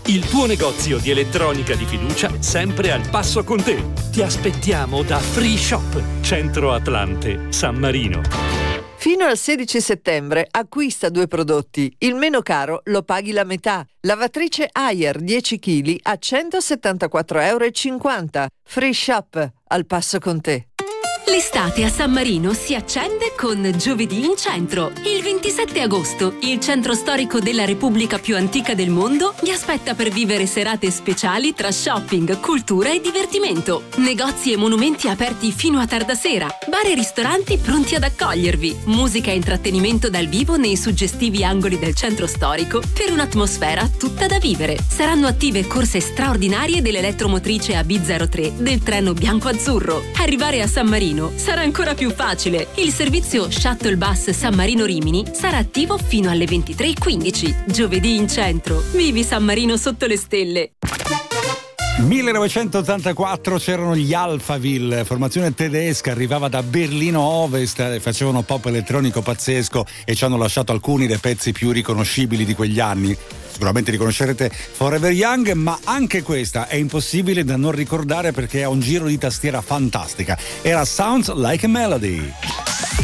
il tuo negozio di elettronica di fiducia sempre al passo con te. Ti aspettiamo da Free Shop, Centro Atlante, San Marino. Fino al 16 settembre acquista 2 prodotti. Il meno caro lo paghi la metà. Lavatrice Haier 10 kg a €174,50. Free Shop, al passo con te. L'estate a San Marino si accende con Giovedì in Centro. Il 27 agosto, il centro storico della Repubblica più antica del mondo vi aspetta per vivere serate speciali tra shopping, cultura e divertimento. Negozi e monumenti aperti fino a tarda sera. Bar e ristoranti pronti ad accogliervi. Musica e intrattenimento dal vivo nei suggestivi angoli del centro storico per un'atmosfera tutta da vivere. Saranno attive corse straordinarie dell'elettromotrice AB03 del treno bianco-azzurro. Arrivare a San Marino sarà ancora più facile. Il servizio Shuttle Bus San Marino Rimini sarà attivo fino alle 23:15. Giovedì in Centro. Vivi San Marino sotto le stelle. 1984 c'erano gli Alphaville, formazione tedesca, arrivava da Berlino Ovest, facevano pop elettronico pazzesco e ci hanno lasciato alcuni dei pezzi più riconoscibili di quegli anni. Sicuramente riconoscerete Forever Young, ma anche questa è impossibile da non ricordare perché ha un giro di tastiera fantastica. Era Sounds Like a Melody.